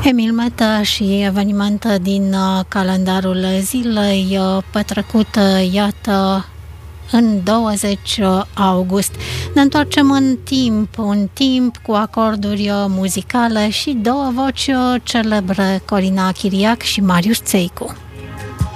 Emil Meta și evenimente din calendarul zilei petrecut, iată, în 20 august. Ne întoarcem în timp, un timp cu acorduri muzicale și două voci celebre, Corina Chiriac și Marius Țeicu.